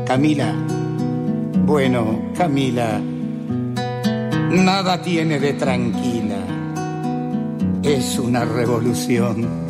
Camila, bueno, Camila, nada tiene de tranquila. Es una revolución.